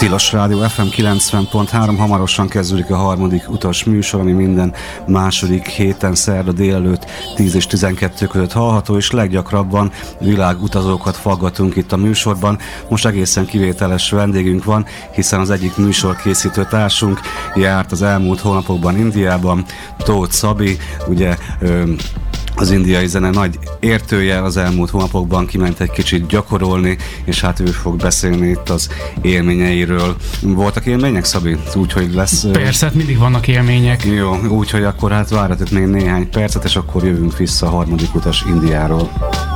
Tilos Rádió FM 90.3, hamarosan kezdődik a harmadik utas műsor, ami minden második héten szerda délelőtt 10 és 12 között hallható, és leggyakrabban világutazókat faggatunk itt a műsorban. Most egészen kivételes vendégünk van, hiszen az egyik műsorkészítő társunk járt az elmúlt hónapokban Indiában, Tóth Szabi, ugye az indiai zene nagy értője, az elmúlt hónapokban kiment egy kicsit gyakorolni, és hát ő fog beszélni itt az élményeiről. Voltak élmények, Szabi? Úgyhogy lesz... Persze, hát mindig vannak élmények. Jó, úgyhogy akkor hát várjatok még néhány percet, és akkor jövünk vissza a harmadik utas Indiáról.